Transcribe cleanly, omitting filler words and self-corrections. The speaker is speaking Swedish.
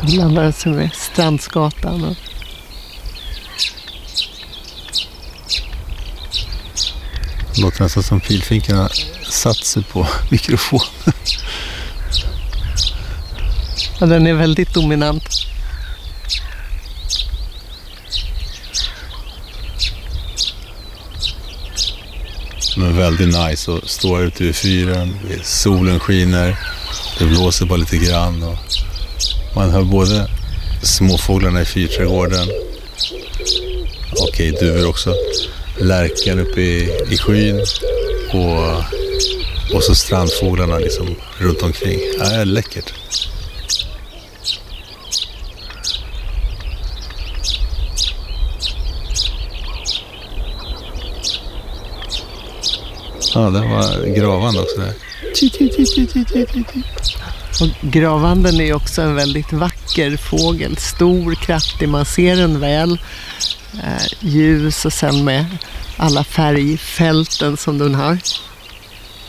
Blandar sig med Strandsgatan. Och... Det låter nästan som pilfinkarna satt sig på mikrofonen. Ja, den är väldigt dominant. Men väldigt nice att stå ute vid fyren. Solen skiner. Det blåser bara lite grann. Och man hör både småfåglarna i fyrträdgården. Okej, duvor också. Lärkan uppe i skyn. Och så strandfåglarna liksom runt omkring. Ja, det är läckert. Ja, det var gravand också där. Och gravanden är också en väldigt vacker fågel. Stor, kraftig, man ser den väl. Ljus och sen med alla färgfälten som den har.